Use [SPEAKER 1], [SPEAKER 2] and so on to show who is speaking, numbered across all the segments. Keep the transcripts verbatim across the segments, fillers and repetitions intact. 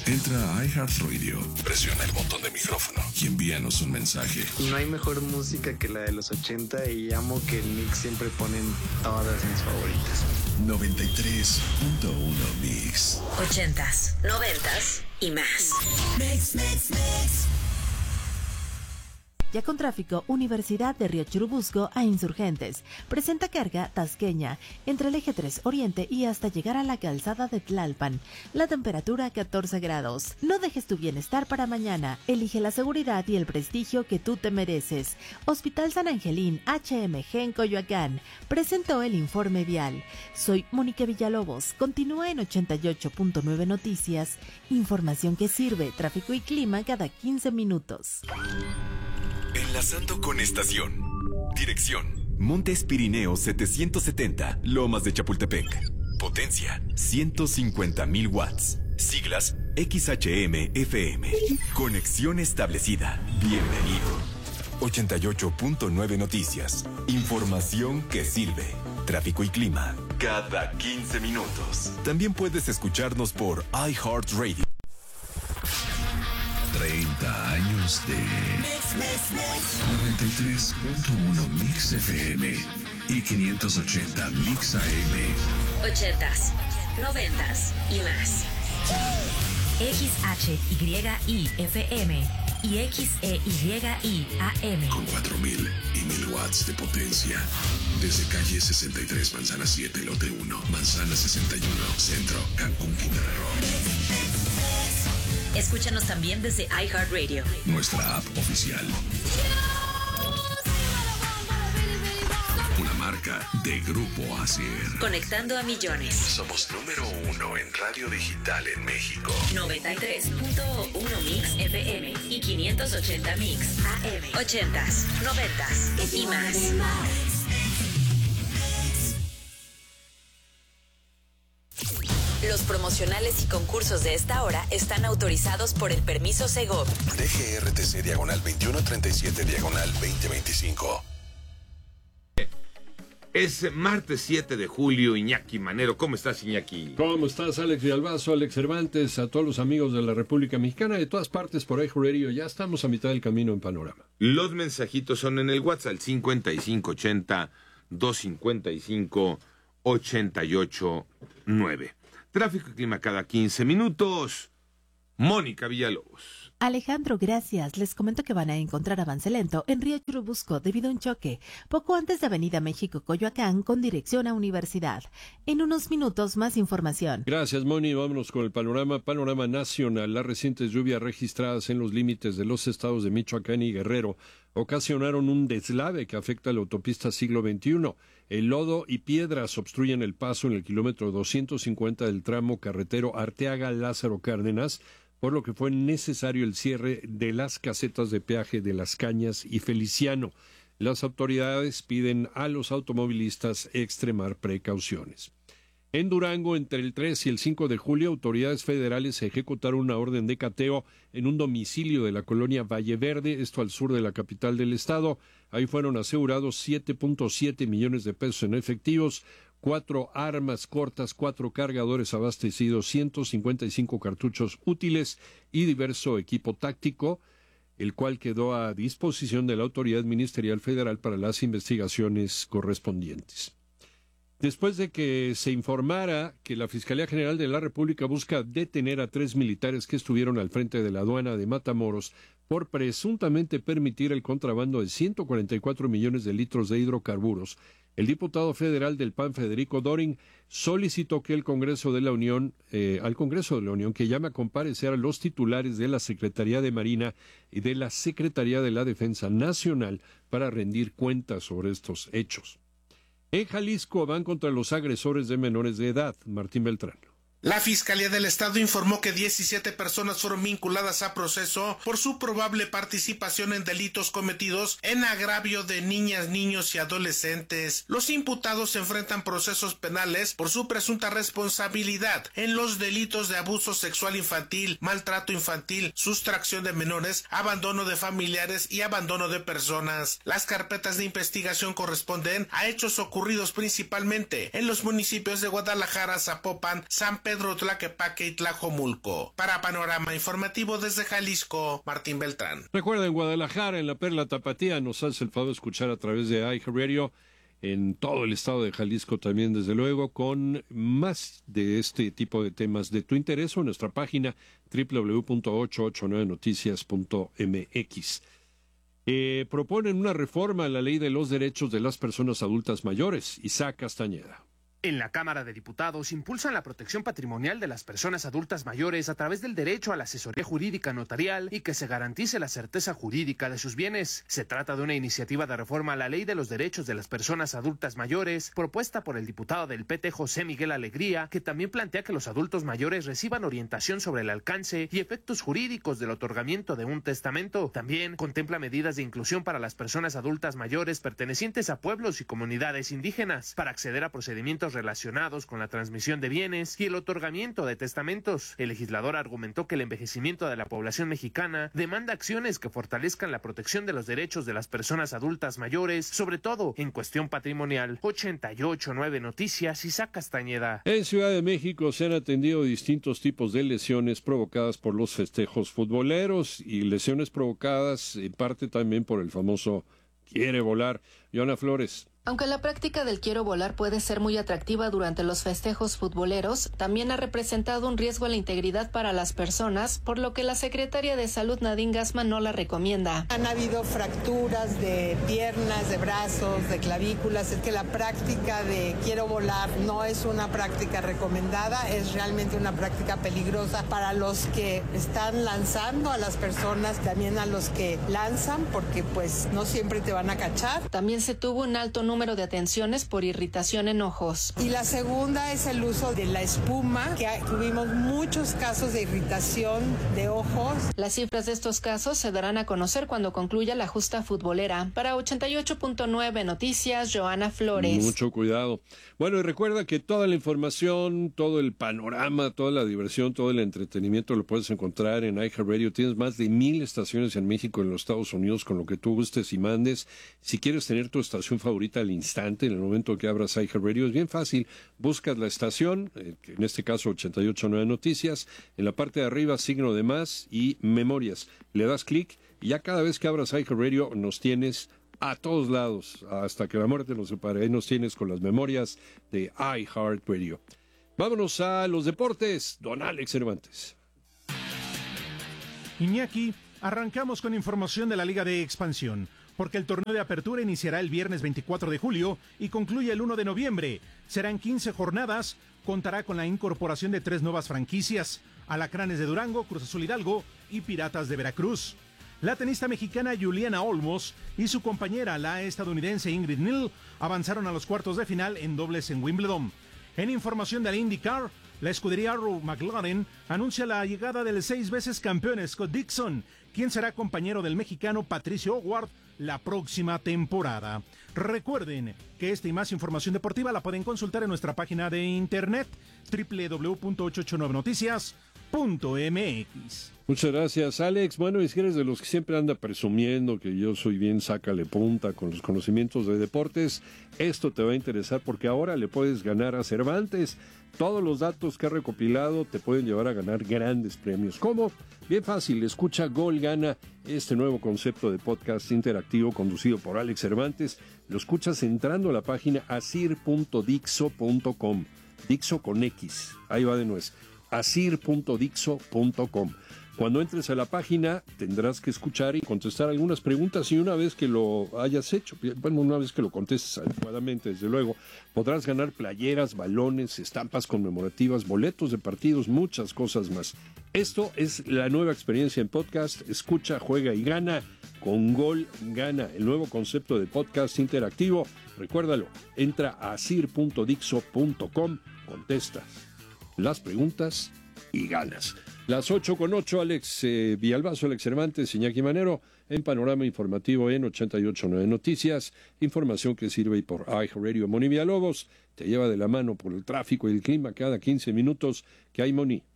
[SPEAKER 1] Entra a iHeartRadio, presiona el botón de micrófono y envíanos un mensaje.
[SPEAKER 2] No hay mejor música que la de los ochenta y amo que el mix siempre ponen todas mis favoritas.
[SPEAKER 1] noventa y tres punto uno Mix.
[SPEAKER 3] Ochentas, noventas y más. Mix, mix, mix.
[SPEAKER 4] Ya con tráfico, Universidad de Río Churubusco a Insurgentes. Presenta carga tasqueña entre el eje tres Oriente y hasta llegar a la calzada de Tlalpan. La temperatura catorce grados. No dejes tu bienestar para mañana. Elige la seguridad y el prestigio que tú te mereces. Hospital San Angelín H M G en Coyoacán presentó el informe vial. Soy Mónica Villalobos. Continúa en ochenta y ocho punto nueve Noticias. Información que sirve. Tráfico y clima cada quince minutos.
[SPEAKER 5] Enlazando con estación. Dirección: Montes Pirineos setecientos setenta, Lomas de Chapultepec. Potencia: ciento cincuenta mil watts. Siglas: X H M F M. Conexión establecida. Bienvenido. ochenta y ocho punto nueve Noticias. Información que sirve. Tráfico y clima cada quince minutos. También puedes escucharnos por iHeartRadio.
[SPEAKER 1] treinta años de noventa y tres punto uno Mix F M y quinientos ochenta Mix A M.
[SPEAKER 3] Ochentas, noventas y más. X H Y I F M y X E Y I A M.
[SPEAKER 1] Con cuatro mil y mil watts de potencia. Desde calle sesenta y tres, Manzana siete, Lote uno, Manzana sesenta y uno, Centro, Cancún, Quintana Roo.
[SPEAKER 3] Escúchanos también desde iHeartRadio.
[SPEAKER 1] Nuestra app oficial. Una marca de Grupo Asier.
[SPEAKER 3] Conectando a millones.
[SPEAKER 1] Somos número uno en radio digital en México.
[SPEAKER 3] noventa y tres punto uno Mix F M y quinientos ochenta Mix A M. Ochentas, noventas y más. Los promocionales y concursos de esta hora están autorizados por el permiso Segov.
[SPEAKER 1] D G R T C diagonal veintiuno treinta y siete diagonal veinte veinticinco.
[SPEAKER 6] Es martes siete de julio, Iñaki Manero. ¿Cómo estás, Iñaki?
[SPEAKER 7] ¿Cómo estás, Alex Villalbazo, Alex Cervantes, a todos los amigos de la República Mexicana, de todas partes por iHeartRadio? Ya estamos a mitad del camino en Panorama.
[SPEAKER 6] Los mensajitos son en el WhatsApp, cincuenta y cinco ochenta, doscientos cincuenta y cinco, ochenta y ocho nueve. Tráfico y clima cada quince minutos. Mónica Villalobos.
[SPEAKER 4] Alejandro, gracias. Les comento que van a encontrar avance lento en Río Churubusco debido a un choque, poco antes de Avenida México Coyoacán con dirección a Universidad. En unos minutos más información.
[SPEAKER 7] Gracias, Moni. Vámonos con el panorama. Panorama nacional. Las recientes lluvias registradas en los límites de los estados de Michoacán y Guerrero ocasionaron un deslave que afecta a la autopista Siglo veintiuno. El lodo y piedras obstruyen el paso en el kilómetro doscientos cincuenta del tramo carretero Arteaga-Lázaro Cárdenas, por lo que fue necesario el cierre de las casetas de peaje de Las Cañas y Feliciano. Las autoridades piden a los automovilistas extremar precauciones. En Durango, entre el tres y el cinco de julio, autoridades federales ejecutaron una orden de cateo en un domicilio de la colonia Valle Verde, esto al sur de la capital del estado. Ahí fueron asegurados siete punto siete millones de pesos en efectivos, cuatro armas cortas, cuatro cargadores abastecidos, ciento cincuenta y cinco cartuchos útiles y diverso equipo táctico, el cual quedó a disposición de la autoridad ministerial federal para las investigaciones correspondientes. Después de que se informara que la Fiscalía General de la República busca detener a tres militares que estuvieron al frente de la aduana de Matamoros por presuntamente permitir el contrabando de ciento cuarenta y cuatro millones de litros de hidrocarburos, el diputado federal del P A N, Federico Doring, solicitó que el Congreso de la Unión, eh, al Congreso de la Unión, que llame a comparecer a los titulares de la Secretaría de Marina y de la Secretaría de la Defensa Nacional para rendir cuentas sobre estos hechos. En Jalisco van contra los agresores de menores de edad. Martín Beltrán.
[SPEAKER 8] La Fiscalía del Estado informó que diecisiete personas fueron vinculadas a proceso por su probable participación en delitos cometidos en agravio de niñas, niños y adolescentes. Los imputados enfrentan procesos penales por su presunta responsabilidad en los delitos de abuso sexual infantil, maltrato infantil, sustracción de menores, abandono de familiares y abandono de personas. Las carpetas de investigación corresponden a hechos ocurridos principalmente en los municipios de Guadalajara, Zapopan, San Pedro Pedro Tlaquepaque y Tlajomulco. Para Panorama Informativo desde Jalisco, Martín Beltrán.
[SPEAKER 7] Recuerda, en Guadalajara, en la Perla Tapatía, nos hace el favor de escuchar a través de iHeartRadio, en todo el estado de Jalisco también, desde luego, con más de este tipo de temas de tu interés o en nuestra página doble u doble u doble u punto ocho ocho nueve noticias punto m x. Eh, proponen una reforma a la ley de los derechos de las personas adultas mayores. Isaac Castañeda.
[SPEAKER 9] En la Cámara de Diputados impulsan la protección patrimonial de las personas adultas mayores a través del derecho a la asesoría jurídica notarial y que se garantice la certeza jurídica de sus bienes. Se trata de una iniciativa de reforma a la Ley de los Derechos de las Personas Adultas Mayores, propuesta por el diputado del P T José Miguel Alegría, que también plantea que los adultos mayores reciban orientación sobre el alcance y efectos jurídicos del otorgamiento de un testamento. También contempla medidas de inclusión para las personas adultas mayores pertenecientes a pueblos y comunidades indígenas para acceder a procedimientos relacionados con la transmisión de bienes y el otorgamiento de testamentos. El legislador argumentó que el envejecimiento de la población mexicana demanda acciones que fortalezcan la protección de los derechos de las personas adultas mayores, sobre todo en cuestión patrimonial. ochenta y ocho punto nueve Noticias, Isaac Castañeda.
[SPEAKER 7] En Ciudad de México se han atendido distintos tipos de lesiones provocadas por los festejos futboleros y lesiones provocadas en parte también por el famoso quiere volar. Joana Flores.
[SPEAKER 10] Aunque la práctica del quiero volar puede ser muy atractiva durante los festejos futboleros, también ha representado un riesgo a la integridad para las personas, por lo que la secretaria de Salud Nadine Gassman no la recomienda.
[SPEAKER 11] Han habido fracturas de piernas, de brazos, de clavículas. Es que la práctica de quiero volar no es una práctica recomendada, es realmente una práctica peligrosa para los que están lanzando, a las personas, también a los que lanzan, porque pues no siempre te van a cachar.
[SPEAKER 10] También se tuvo un alto número de atenciones por irritación en ojos.
[SPEAKER 11] Y la segunda es el uso de la espuma, que tuvimos muchos casos de irritación de ojos.
[SPEAKER 10] Las cifras de estos casos se darán a conocer cuando concluya la justa futbolera. Para ochenta y ocho punto nueve Noticias, Joana Flores.
[SPEAKER 7] Mucho cuidado. Bueno, y recuerda que toda la información, todo el panorama, toda la diversión, todo el entretenimiento lo puedes encontrar en iHeartRadio. Tienes más de mil estaciones en México y en los Estados Unidos, con lo que tú gustes y mandes. Si quieres tener tu estación favorita al instante, en el momento que abras iHeartRadio, es bien fácil. Buscas la estación, en este caso ochenta y ocho punto nueve Noticias, en la parte de arriba signo de más y memorias. Le das clic y ya cada vez que abras iHeartRadio nos tienes a todos lados, hasta que la muerte nos separe. Ahí nos tienes con las memorias de iHeartRadio. Vámonos a los deportes. Don Alex Cervantes.
[SPEAKER 12] Iñaki, arrancamos con información de la Liga de Expansión, porque el torneo de apertura iniciará el viernes veinticuatro de julio y concluye el uno de noviembre. Serán quince jornadas, contará con la incorporación de tres nuevas franquicias: Alacranes de Durango, Cruz Azul Hidalgo y Piratas de Veracruz. La tenista mexicana Juliana Olmos y su compañera, la estadounidense Ingrid Neal, avanzaron a los cuartos de final en dobles en Wimbledon. En información de la IndyCar, la escudería Arrow McLaren anuncia la llegada del seis veces campeón Scott Dixon, quien será compañero del mexicano Patricio Howard la próxima temporada. Recuerden que esta y más información deportiva la pueden consultar en nuestra página de internet doble u doble u doble u punto ocho ocho nueve noticias punto m x.
[SPEAKER 7] Muchas gracias, Alex. Bueno, y si eres de los que siempre anda presumiendo que yo soy bien sácale punta con los conocimientos de deportes, esto te va a interesar porque ahora le puedes ganar a Cervantes. Todos los datos que ha recopilado te pueden llevar a ganar grandes premios. ¿Cómo? Bien fácil, escucha Gol Gana, este nuevo concepto de podcast interactivo conducido por Alex Cervantes. Lo escuchas entrando a la página asir punto dixo punto com. Dixo con X, ahí va de nuez. asir punto dixo punto com. Cuando entres a la página tendrás que escuchar y contestar algunas preguntas, y una vez que lo hayas hecho, bueno, una vez que lo contestes adecuadamente, desde luego, podrás ganar playeras, balones, estampas conmemorativas, boletos de partidos, muchas cosas más. Esto es la nueva experiencia en podcast. Escucha, juega y gana con Gol Gana, el nuevo concepto de podcast interactivo. Recuérdalo, entra a asir punto dixo punto com, contestas las preguntas y ganas. Las ocho con ocho, Alex eh, Villalbazo, Alex Cervantes, Iñaki Manero, en Panorama Informativo en ochenta y ocho punto nueve Noticias. Información que sirve por iHeartRadio. Moni Villalobos te lleva de la mano por el tráfico y el clima cada quince minutos. ¿Qué hay, Moni?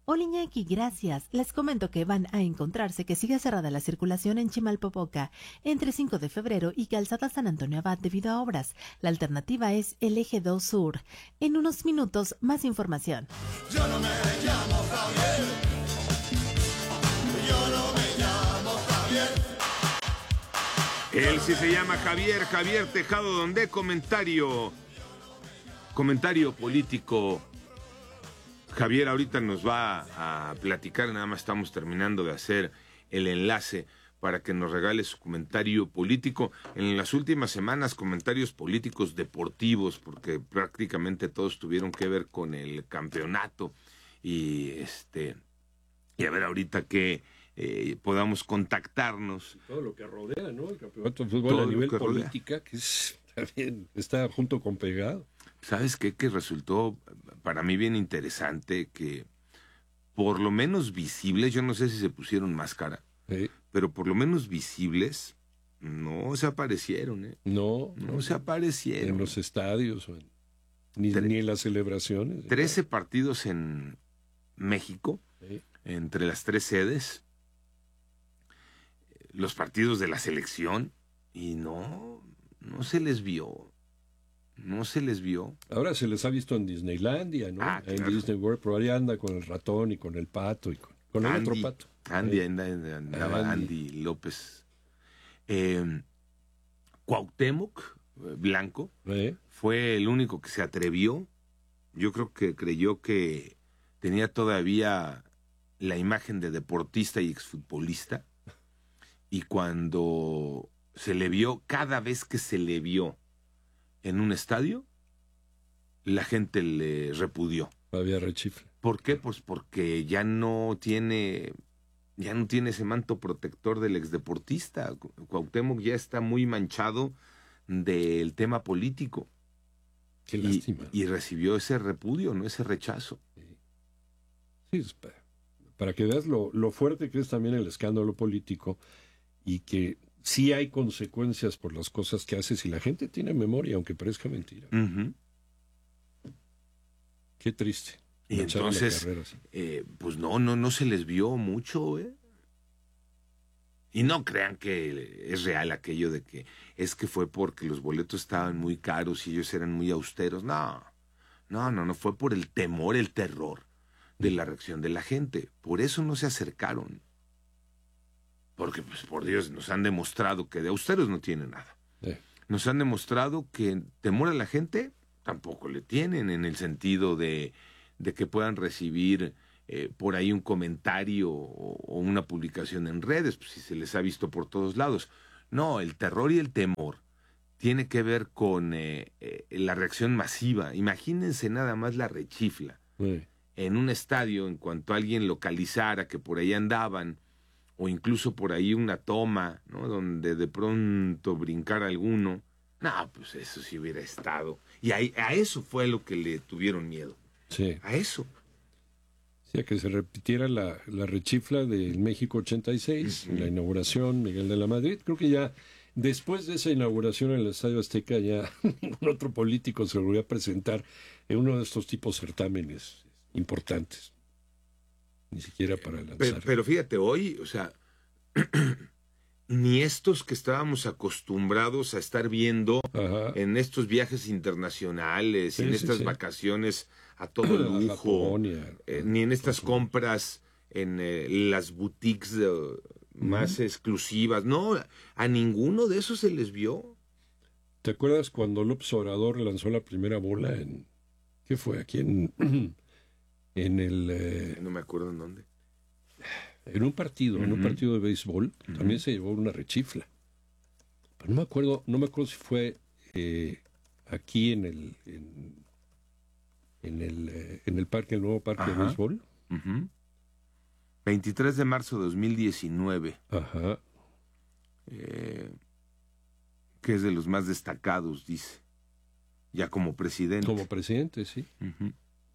[SPEAKER 4] Hola Iñaki, gracias. Les comento que van a encontrarse que sigue cerrada la circulación en Chimalpopoca entre cinco de febrero y Calzada San Antonio Abad debido a obras. La alternativa es el eje dos Sur. En unos minutos, más información.
[SPEAKER 13] Yo no me llamo Javier. Yo no me llamo Javier.
[SPEAKER 6] Él sí se llama Javier, Javier Tejado, donde comentario, comentario político. Javier ahorita nos va a platicar, nada más estamos terminando de hacer el enlace para que nos regale su comentario político. En las últimas semanas, comentarios políticos deportivos, porque prácticamente todos tuvieron que ver con el campeonato. Y este y a ver ahorita que eh, podamos contactarnos.
[SPEAKER 7] Todo lo que rodea, ¿no? El campeonato de fútbol a nivel política, que es, también está junto con pegado.
[SPEAKER 6] ¿Sabes qué? Que resultó para mí bien interesante que por lo menos visibles, yo no sé si se pusieron máscara,
[SPEAKER 7] sí,
[SPEAKER 6] pero por lo menos visibles no se aparecieron, ¿eh?
[SPEAKER 7] No,
[SPEAKER 6] no, no se aparecieron.
[SPEAKER 7] En los estadios, ni, ni en las celebraciones.
[SPEAKER 6] Trece partidos en México,
[SPEAKER 7] sí,
[SPEAKER 6] entre las tres sedes, los partidos de la selección, y no, no se les vio. No se les vio.
[SPEAKER 7] Ahora se les ha visto en Disneylandia, ¿no?
[SPEAKER 6] Ah, claro.
[SPEAKER 7] En Disney World, pero ahí anda con el ratón y con el pato y con, con el
[SPEAKER 6] Andy,
[SPEAKER 7] otro pato.
[SPEAKER 6] Andy,
[SPEAKER 7] eh.
[SPEAKER 6] andaba, andaba Andy. Andy López. Eh, Cuauhtémoc Blanco
[SPEAKER 7] ¿Eh?
[SPEAKER 6] fue el único que se atrevió. Yo creo que creyó que tenía todavía la imagen de deportista y exfutbolista. Y cuando se le vio, cada vez que se le vio en un estadio, la gente le repudió.
[SPEAKER 7] Había rechifle.
[SPEAKER 6] ¿Por qué? Pues porque ya no tiene, ya no tiene ese manto protector del exdeportista. Cuauhtémoc ya está muy manchado del tema político.
[SPEAKER 7] Qué
[SPEAKER 6] y,
[SPEAKER 7] lástima.
[SPEAKER 6] Y recibió ese repudio, no ese rechazo.
[SPEAKER 7] Sí, sí, para, para que veas lo, lo fuerte que es también el escándalo político y que sí hay consecuencias por las cosas que haces y la gente tiene memoria, aunque parezca mentira.
[SPEAKER 6] Uh-huh.
[SPEAKER 7] Qué triste.
[SPEAKER 6] Y entonces, carrera, sí. eh, pues no, no, no se les vio mucho, ¿eh? Y no crean que es real aquello de que es que fue porque los boletos estaban muy caros y ellos eran muy austeros. No, no, no, no, fue por el temor, el terror de la reacción de la gente. Por eso no se acercaron. Porque, pues, por Dios, nos han demostrado que de austeros no tienen nada.
[SPEAKER 7] Sí.
[SPEAKER 6] Nos han demostrado que temor a la gente tampoco le tienen, en el sentido de, de que puedan recibir eh, por ahí un comentario o, o una publicación en redes, pues si se les ha visto por todos lados. No, el terror y el temor tiene que ver con eh, eh, la reacción masiva. Imagínense nada más la rechifla.
[SPEAKER 7] Sí.
[SPEAKER 6] En un estadio, en cuanto alguien localizara que por ahí andaban, o incluso por ahí una toma, ¿no? Donde de pronto brincara alguno. No, pues eso sí hubiera estado. Y ahí, a eso fue lo que le tuvieron miedo.
[SPEAKER 7] Sí.
[SPEAKER 6] A eso.
[SPEAKER 7] Sí, a que se repitiera la, la rechifla del México ochenta y seis, uh-huh. La inauguración, Miguel de la Madrid. Creo que ya después de esa inauguración en el Estadio Azteca ya ningún otro político se volvió a presentar en uno de estos tipos de certámenes importantes. Ni siquiera para lanzar.
[SPEAKER 6] Pero, pero fíjate, hoy, o sea, ni estos que estábamos acostumbrados a estar viendo Ajá. en estos viajes internacionales, sí, en estas sí, sí. vacaciones a todo lujo, Japonia, eh, ni en estas Japonia. compras en eh, las boutiques de, más uh-huh. exclusivas. No, a ninguno de esos se les vio.
[SPEAKER 7] ¿Te acuerdas cuando López Obrador lanzó la primera bola en... ¿Qué fue? Aquí en... En el... Eh,
[SPEAKER 6] no me acuerdo en dónde.
[SPEAKER 7] En un partido, uh-huh. en un partido de béisbol, uh-huh. también se llevó una rechifla. Pero no me acuerdo, no me acuerdo si fue eh, aquí en el en, en el eh, en el parque, el nuevo parque Ajá. de béisbol.
[SPEAKER 6] Uh-huh. veintitrés de marzo de dos mil diecinueve.
[SPEAKER 7] Ajá.
[SPEAKER 6] Eh, que es de los más destacados, dice. Ya como presidente.
[SPEAKER 7] Como presidente, sí.
[SPEAKER 6] Uh-huh.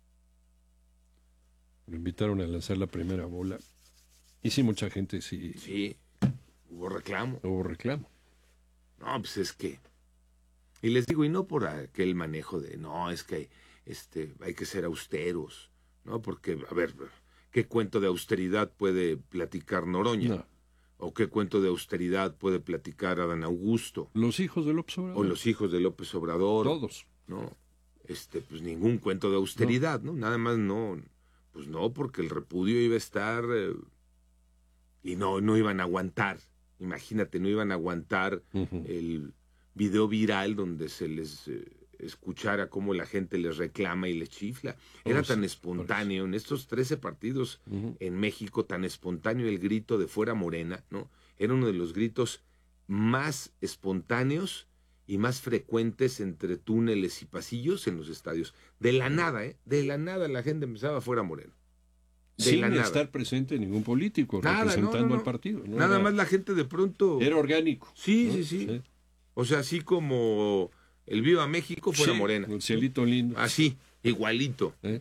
[SPEAKER 7] Me invitaron a lanzar la primera bola. Y sí, mucha gente sí.
[SPEAKER 6] Sí, hubo reclamo.
[SPEAKER 7] Hubo reclamo.
[SPEAKER 6] No, pues es que... Y les digo, y no por aquel manejo de, no, es que este, hay que ser austeros, ¿no? Porque, a ver, ¿Qué cuento de austeridad puede platicar Noroña?
[SPEAKER 7] No.
[SPEAKER 6] ¿O qué cuento de austeridad puede platicar Adán Augusto?
[SPEAKER 7] Los hijos de López Obrador.
[SPEAKER 6] O los hijos de López Obrador.
[SPEAKER 7] Todos.
[SPEAKER 6] No, este, pues ningún cuento de austeridad, ¿no? ¿no? Nada más no, pues no, porque el repudio iba a estar eh, y no, no iban a aguantar. Imagínate, no iban a aguantar uh-huh. el video viral donde se les eh, escuchara cómo la gente les reclama y les chifla. Era oh, tan sí, espontáneo en estos trece partidos uh-huh. en México, tan espontáneo el grito de fuera Morena, ¿no? Era uno de los gritos más espontáneos y más frecuentes entre túneles y pasillos en los estadios. De la nada, ¿eh? De la nada la gente empezaba fuera Morena. De
[SPEAKER 7] Sin
[SPEAKER 6] la nada.
[SPEAKER 7] estar presente ningún político nada, representando no, no, no. al partido. ¿no?
[SPEAKER 6] Nada
[SPEAKER 7] era,
[SPEAKER 6] más la gente de pronto...
[SPEAKER 7] Era orgánico.
[SPEAKER 6] Sí,
[SPEAKER 7] ¿no?
[SPEAKER 6] sí, sí,
[SPEAKER 7] sí.
[SPEAKER 6] O sea, así como el Viva México fuera
[SPEAKER 7] sí,
[SPEAKER 6] Morena.
[SPEAKER 7] El cielito lindo.
[SPEAKER 6] Así, igualito. ¿Eh?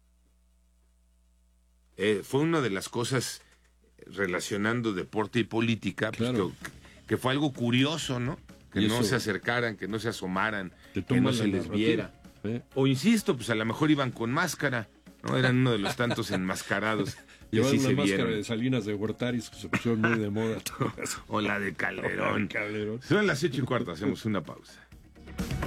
[SPEAKER 6] Eh, fue una de las cosas relacionando deporte y política,
[SPEAKER 7] claro.
[SPEAKER 6] pues, que, que fue algo curioso, ¿no? Que no se acercaran, que no se asomaran, que no se les viera. ¿Eh? O insisto, pues a lo mejor iban con máscara, ¿no? Eran uno de los tantos enmascarados.
[SPEAKER 7] Llevaban
[SPEAKER 6] sí
[SPEAKER 7] una
[SPEAKER 6] se
[SPEAKER 7] máscara
[SPEAKER 6] vieron.
[SPEAKER 7] de Salinas de Gortari, que se pusieron muy de moda.
[SPEAKER 6] O la de Calderón.
[SPEAKER 7] Calderón.
[SPEAKER 6] Son las ocho y cuarto, hacemos una pausa.